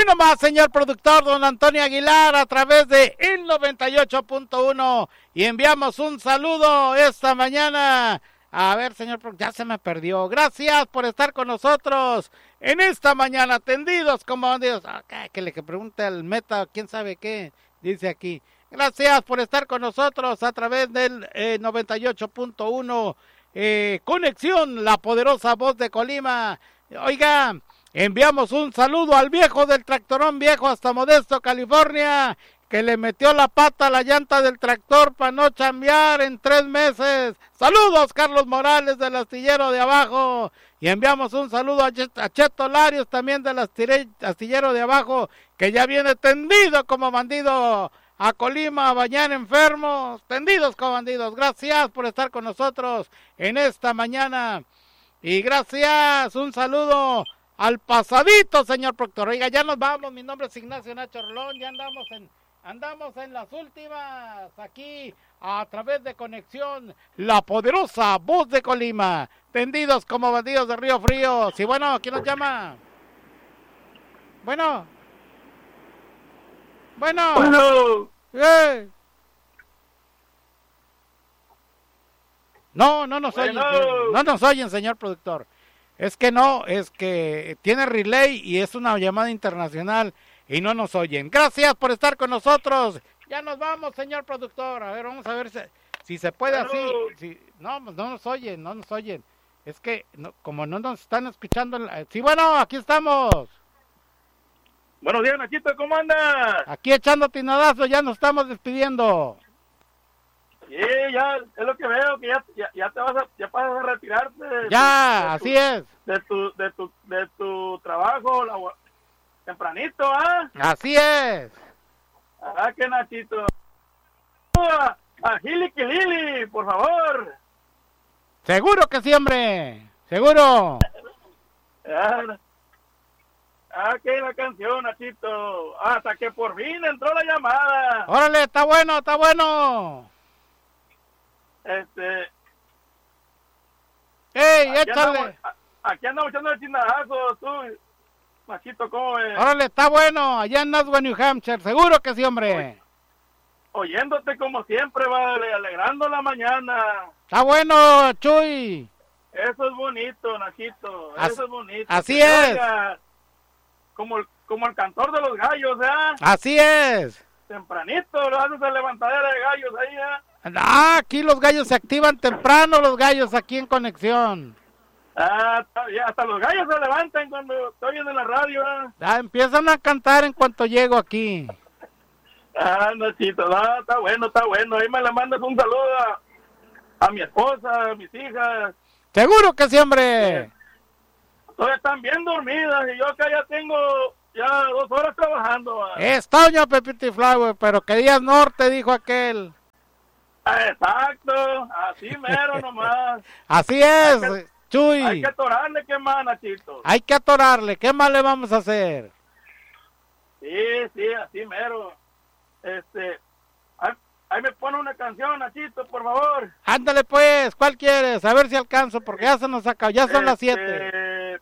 nomás, señor productor, don Antonio Aguilar, a través de el 98.1, y enviamos un saludo esta mañana. A ver, señor productor, ya se me perdió. Gracias por estar con nosotros en esta mañana, tendidos como bandidos. Que le pregunte al Meta, quién sabe qué, dice aquí. Gracias por estar con nosotros a través del 98.1, Conexión, la poderosa voz de Colima. Oiga, enviamos un saludo al viejo del tractorón viejo hasta Modesto, California, que le metió la pata a la llanta del tractor para no chambear en 3 meses. Saludos, Carlos Morales del Astillero de Abajo. Y enviamos un saludo a Cheto Larios también del Astillero de Abajo, que ya viene tendido como bandido a Colima a bañar enfermos, tendidos como bandidos. Gracias por estar con nosotros en esta mañana. Y gracias, un saludo al pasadito, señor proctor. Oiga, ya nos vamos, mi nombre es Ignacio Nacho Rolón, ya andamos en las últimas, aquí a través de Conexión, la poderosa voz de Colima, tendidos como bandidos de Río Frío. Sí, bueno, ¿quién nos llama? Bueno. No nos oyen, no nos oyen, señor productor. Es que tiene relay y es una llamada internacional y no nos oyen. Gracias por estar con nosotros. Ya nos vamos, señor productor. A ver, vamos a ver si se puede así. No nos oyen. Es que como no nos están escuchando. Sí, bueno, aquí estamos. Buenos días, Nachito, ¿cómo andas? Aquí echando tinadazo, ya nos estamos despidiendo. Sí, ya es lo que veo, que ya ya pasas a retirarte. Así es. De tu trabajo tempranito, ¿ah? Así es. Que Nachito. A Gili Lili, por favor. Seguro que sí, hombre. Seguro. Que la canción, Nachito. Hasta que por fin entró la llamada. Órale, está bueno. ¡Ey, échale! Aquí andamos echando el chinadazo, tú, Nachito, ¿cómo ves? Órale, está bueno, allá en Nashua, New Hampshire, seguro que sí, hombre. Oyéndote como siempre, vale, alegrando la mañana. Está bueno, Chuy. Eso es bonito, Nachito, eso es bonito. Así es. Como el cantor de los gallos, ¿eh? Así es. Tempranito lo haces a levantadera de gallos ahí, ¿eh? Aquí los gallos se activan temprano, los gallos aquí en Conexión. Hasta los gallos se levantan cuando estoy en la radio, ¿eh? Empiezan a cantar en cuanto llego aquí. Nachito, está bueno. Ahí me le mandas un saludo a mi esposa, a mis hijas. Seguro que sí, hombre. Todavía están bien dormidas y yo acá ya tengo 2 horas trabajando. Está doña Pepita y Flower, pero que días norte, dijo aquel. Exacto, así mero nomás. Así es, Chuy. Hay que atorarle, ¿qué más, Nachito? Hay que atorarle, ¿qué más le vamos a hacer? Sí, así mero. Ahí me pone una canción, Nachito, por favor. Ándale pues, ¿cuál quieres? A ver si alcanzo, porque ya se nos acabó, ya son las 7.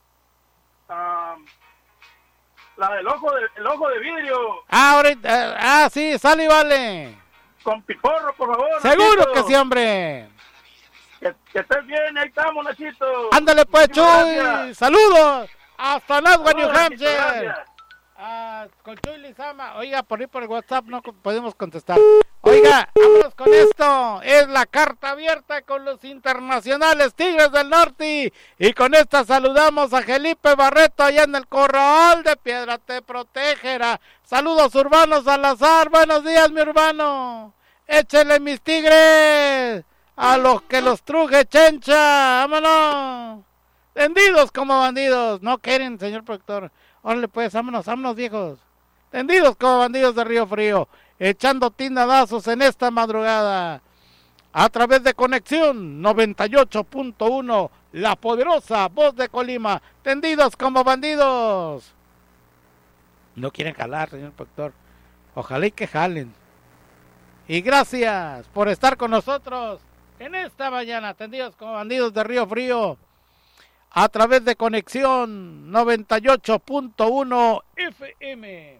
La del el ojo de vidrio. Ahorita, sí, sale y vale. Con Piporro, por favor, Seguro Nachito. que sí, hombre. Que estés bien, ahí estamos, Nachito. Ándale pues, Chuy. Gracias. Saludos. Hasta Nashua, New Nachito, Hampshire. gracias. Con Chuy Lizama. Oiga, por ahí por el WhatsApp no podemos contestar. Oiga, vámonos con esto. Es la carta abierta con los internacionales Tigres del Norte. Y con esta saludamos a Felipe Barreto allá en el Corral de Piedra Te Protegerá. Saludos urbanos Salazar. Buenos días, mi urbano. Échele mis tigres a los que los truje chencha. Vámonos. Tendidos como bandidos. No quieren, señor productor. Órale pues, vámonos viejos. Tendidos como bandidos de Río Frío. Echando tinadazos en esta madrugada. A través de Conexión 98.1. La poderosa voz de Colima. Tendidos como bandidos. No quieren jalar, señor productor. Ojalá y que jalen. Y gracias por estar con nosotros en esta mañana. Tendidos como bandidos de Río Frío. a través de Conexión 98.1 FM.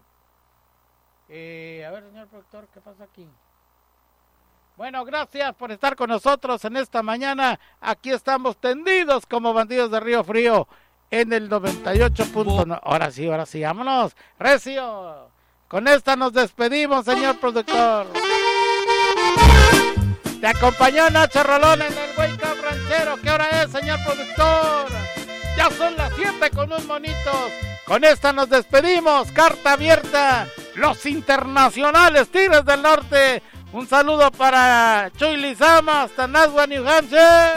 A ver, señor productor, ¿qué pasa aquí? Bueno, gracias por estar con nosotros en esta mañana. Aquí estamos tendidos como bandidos de Río Frío en el 98.9. Ahora sí, vámonos. Recio. Con esta nos despedimos, señor productor. Te acompañó Nacho Rolón en el Wake Up Ranchero. ¿Qué hora es, señor productor? Ya son las 7 con un monitos. Con esta nos despedimos. Carta abierta. Los internacionales Tigres del Norte. Un saludo para Chuy Lizama hasta Nashua, New Hampshire.